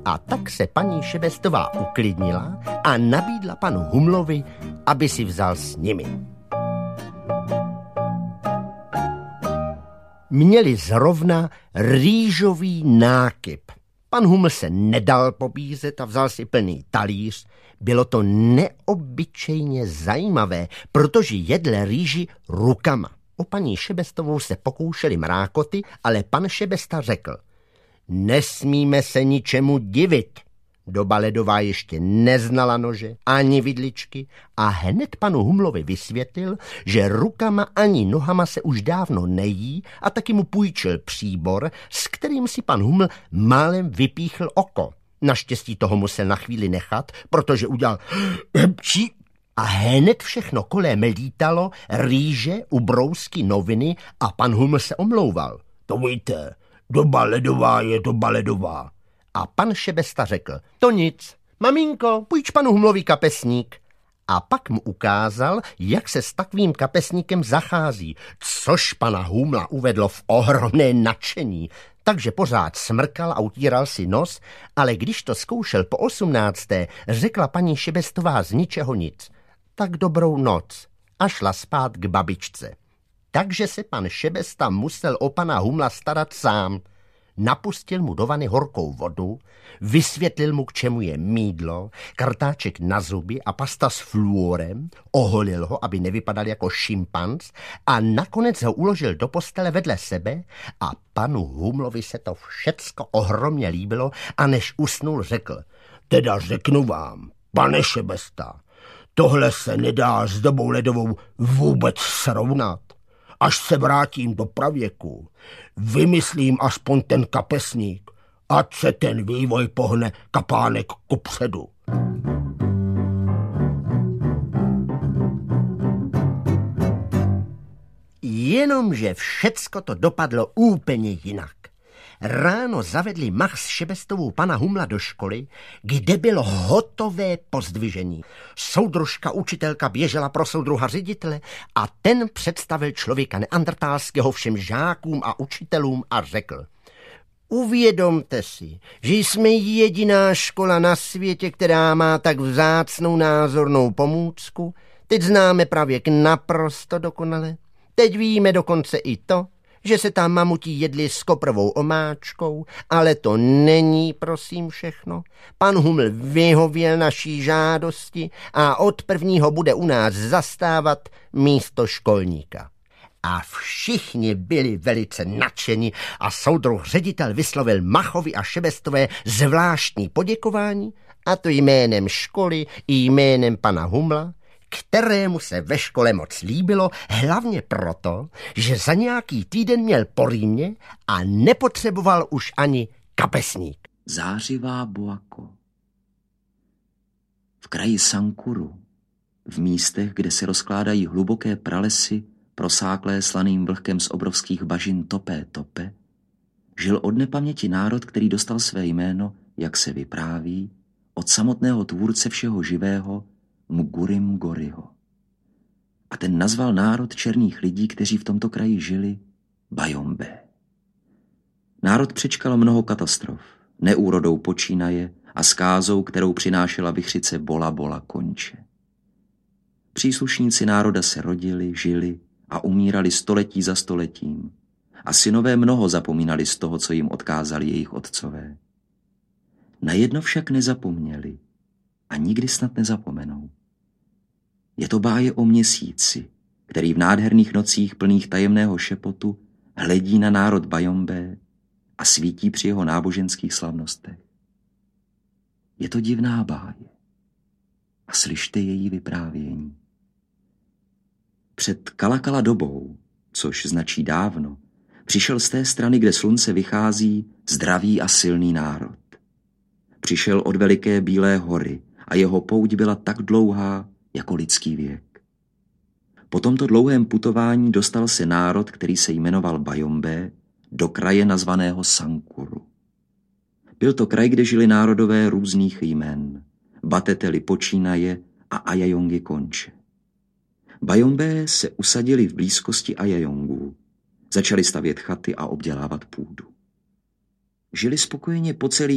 A tak se paní Šebestová uklidnila a nabídla panu Humlovi, aby si vzal s nimi. Měli zrovna rýžový nákyp. Pan Huml se nedal pobízet a vzal si plný talíř. Bylo to neobyčejně zajímavé, protože jedl rýži rukama. O paní Šebestovou se pokoušeli mrákoty, ale pan Šebesta řekl: nesmíme se ničemu divit. Doba ledová ještě neznala nože ani vidličky a hned panu Humlovi vysvětlil, že rukama ani nohama se už dávno nejí, a taky mu půjčil příbor, s kterým si pan Huml málem vypíchl oko. Naštěstí toho musel na chvíli nechat, protože udělal hepčí a hned všechno kolem lítalo, rýže, ubrousky, noviny a pan Huml se omlouval. To víte, doba ledová je doba ledová. A pan Šebesta řekl: to nic, maminko, půjč panu Humlovi kapesník. A pak mu ukázal, jak se s takovým kapesníkem zachází, což pana Humla uvedlo v ohromné nadšení. Takže pořád smrkal a utíral si nos, ale když to zkoušel po 18., řekla paní Šebestová z ničeho nic: tak dobrou noc, a šla spát k babičce. Takže se pan Šebesta musel o pana Humla starat sám. Napustil mu do vany horkou vodu, vysvětlil mu, k čemu je mýdlo, kartáček na zuby a pasta s fluorem, oholil ho, aby nevypadal jako šimpanz, a nakonec ho uložil do postele vedle sebe a panu Humlovi se to všecko ohromně líbilo a než usnul, řekl: teda řeknu vám, pane Šebesta, tohle se nedá s dobou ledovou vůbec srovnat. Až se vrátím do pravěku, vymyslím aspoň ten kapesník, ať se ten vývoj pohne kapánek kupředu. Jenomže všecko to dopadlo úplně jinak. Ráno zavedli Mach s Šebestovou pana Humla do školy, kde bylo hotové pozdvižení. Soudružka učitelka běžela pro soudruha ředitele a ten představil člověka neandertálského všem žákům a učitelům a řekl: uvědomte si, že jsme jediná škola na světě, která má tak vzácnou názornou pomůcku. Teď známe pravěk naprosto dokonale. Teď víme dokonce i to, že se tam mamuti jedli s koprovou omáčkou, ale to není, prosím, všechno. Pan Huml vyhověl naší žádosti a od 1. bude u nás zastávat místo školníka. A všichni byli velice nadšeni a soudruh ředitel vyslovil Machovi a Šebestové zvláštní poděkování, a to jménem školy i jménem pana Humla, kterému se ve škole moc líbilo, hlavně proto, že za nějaký týden měl po rýmě a nepotřeboval už ani kapesník. Zářivá Boako. V kraji Sankuru, v místech, kde se rozkládají hluboké pralesy, prosáklé slaným vlhkem z obrovských bažin Topé, žil od nepaměti národ, který dostal své jméno, jak se vypráví, od samotného tvůrce všeho živého, Ngurim Goriho. A ten nazval národ černých lidí, kteří v tomto kraji žili, Bajombé. Národ přečkal mnoho katastrof, neúrodou počínaje a skázou, kterou přinášela vichřice Bola Bola Konče. Příslušníci národa se rodili, žili a umírali století za stoletím a synové mnoho zapomínali z toho, co jim odkázali jejich otcové. Na jedno však nezapomněli a nikdy snad nezapomenou. Je to báje o měsíci, který v nádherných nocích plných tajemného šepotu hledí na národ Bajombé a svítí při jeho náboženských slavnostech. Je to divná báje a slyšte její vyprávění. Před Kalakala dobou, což značí dávno, přišel z té strany, kde slunce vychází, zdravý a silný národ. Přišel od veliké bílé hory a jeho pouť byla tak dlouhá jako lidský věk. Po tomto dlouhém putování dostal se národ, který se jmenoval Bajombé, do kraje nazvaného Sankuru. Byl to kraj, kde žili národové různých jmen, Bateteli počínaje a Ajajongy Konče. Bajombé se usadili v blízkosti Ajajongů, začali stavět chaty a obdělávat půdu. Žili spokojeně po celý